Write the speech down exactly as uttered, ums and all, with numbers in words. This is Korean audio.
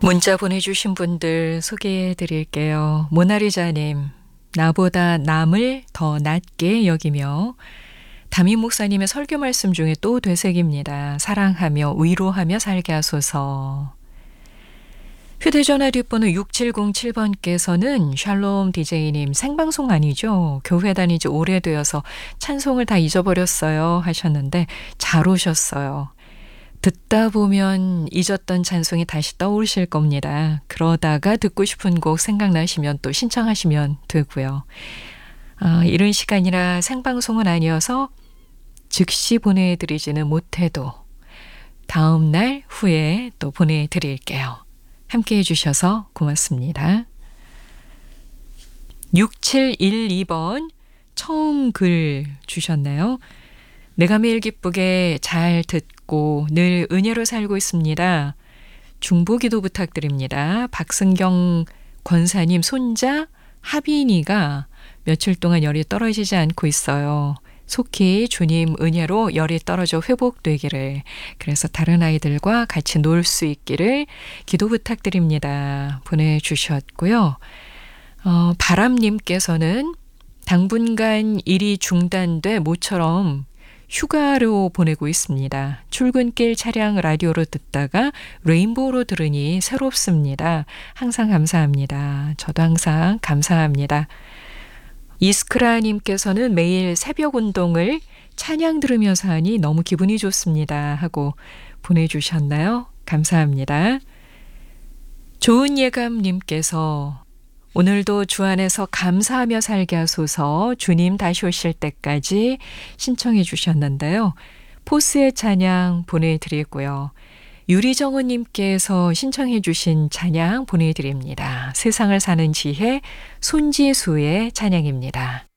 문자 보내주신 분들 소개해 드릴게요. 모나리자님, 나보다 남을 더 낮게 여기며 담임 목사님의 설교 말씀 중에 또 되새깁니다. 사랑하며 위로하며 살게 하소서. 휴대전화 뒷번호 육칠공칠 번께서는 샬롬 디제이님 생방송 아니죠? 교회 다닌 지 오래되어서 찬송을 다 잊어버렸어요 하셨는데 잘 오셨어요. 듣다 보면 잊었던 찬송이 다시 떠오르실 겁니다. 그러다가 듣고 싶은 곡 생각나시면 또 신청하시면 되고요. 아, 이런 시간이라 생방송은 아니어서 즉시 보내드리지는 못해도 다음 날 후에 또 보내드릴게요. 함께 해주셔서 고맙습니다. 육칠일이 번 처음 글 주셨네요. 내가 매일 기쁘게 잘 듣고 늘 은혜로 살고 있습니다. 중보기도 부탁드립니다. 박승경 권사님 손자 하빈이가 며칠 동안 열이 떨어지지 않고 있어요. 속히 주님 은혜로 열이 떨어져 회복되기를, 그래서 다른 아이들과 같이 놀 수 있기를 기도 부탁드립니다. 보내주셨고요. 어, 바람님께서는 당분간 일이 중단돼 모처럼 휴가로 보내고 있습니다. 출근길 차량 라디오로 듣다가 레인보우로 들으니 새롭습니다. 항상 감사합니다. 저도 항상 감사합니다. 이스크라님께서는 매일 새벽 운동을 찬양 들으면서 하니 너무 기분이 좋습니다 하고 보내주셨나요? 감사합니다. 좋은 예감님께서 오늘도 주 안에서 감사하며 살게 하소서 주님 다시 오실 때까지 신청해 주셨는데요. 포스의 찬양 보내드리고요. 유리정은님께서 신청해 주신 찬양 보내드립니다. 세상을 사는 지혜 손지수의 찬양입니다.